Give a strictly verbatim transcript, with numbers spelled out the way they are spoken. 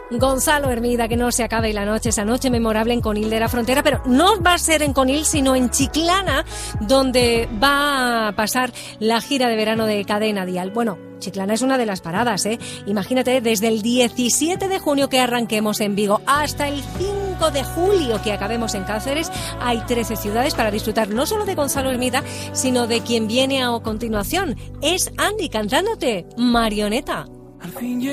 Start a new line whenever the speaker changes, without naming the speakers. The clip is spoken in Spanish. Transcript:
Gonzalo Hermida, que no se acabe la noche, esa noche memorable en Conil de la Frontera, pero no va a ser en Conil, sino en Chiclana, donde va a pasar la gira de verano de Cadena Dial. Bueno, Chiclana es una de las paradas, ¿eh? Imagínate, desde el diecisiete de junio que arranquemos en Vigo hasta el cinco de julio que acabemos en Cáceres, hay trece ciudades para disfrutar no solo de Gonzalo Hermida, sino de quien viene a continuación. Es Andy cantándote Marioneta.